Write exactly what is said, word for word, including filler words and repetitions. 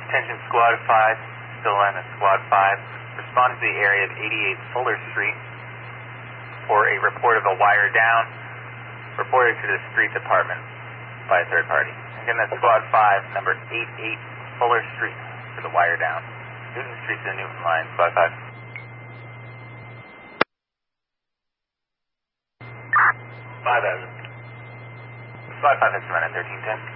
Attention Squad five, still in at Squad five. Respond to the area of eighty-eight Fuller Street for a report of a wire down reported to the street department by a third party. Again, that's Squad five, number eighty-eight Fuller Street for the wire down. Newton Street to the Newton line, Squad five. five thousand. Squad five, instrument at thirteen ten.